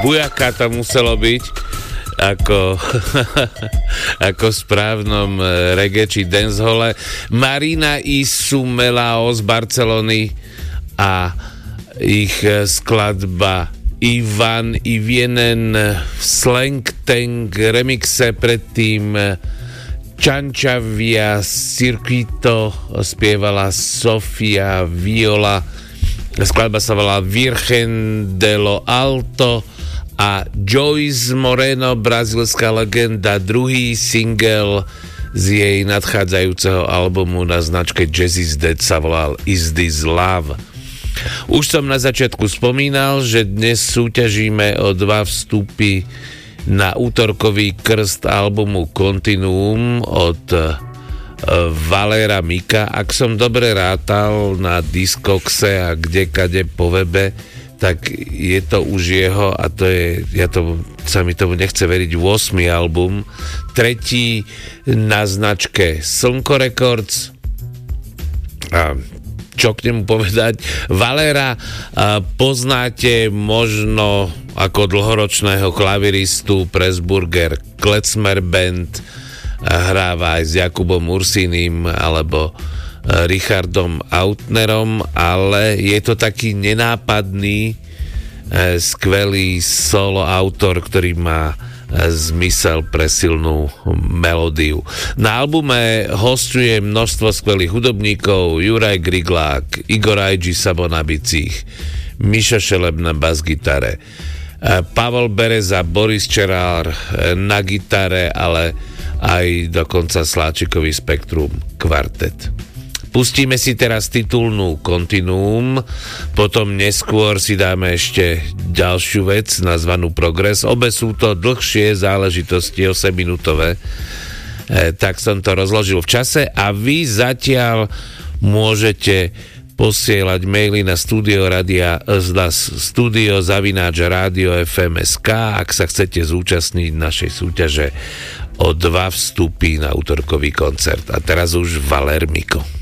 bujaka to muselo byť, ako v správnom reggae či dancehole. Marina i Sumelao z Barcelony a ich skladba Ivan i Vienen v Slang Tank remixe, predtým Chanchavia Circuito spievala Sofia Viola, skladba sa volá Virgen de lo Alto, a Joyce Moreno, brazilská legenda, druhý single z jej nadchádzajúceho albumu na značke Jazzy's Dead sa volal Is This Love. Už som na začiatku spomínal, že dnes súťažíme o 2 vstupy na útorkový krst albumu Continuum od Valera Mika. Ak som dobre rátal na Discogse a kdekade po webe, tak je to už jeho, a to je, sa mi tomu nechce veriť, 8. album, 3. na značke Slnko Records. A čo k nemu povedať? Valera poznáte možno ako dlhoročného klaviristu Pressburger Klezmer Band, hráva aj s Jakubom Ursínym alebo Richardom Autnerom, ale je to taký nenápadný, skvelý solo autor, ktorý má zmysel pre silnú melódiu. Na albume hostuje množstvo skvelých hudobníkov: Juraj Griglák, Igor Ajji Sabo na bicích, Mišo Šeleb na bas-gitare, Pavol Bereza, Boris Čerár na gitare, ale aj dokonca Sláčikový Spektrum kvartet. Pustíme si teraz titulnú Continuum, potom neskôr si dáme ešte ďalšiu vec nazvanú Progres. Obe sú to dlhšie záležitosti, 8-minútové, tak som to rozložil v čase a vy zatiaľ môžete posielať maily na studio@radio.fm.sk, ak sa chcete zúčastniť našej súťaže o 2 vstupy na útorkový koncert. A teraz už Valer Miko.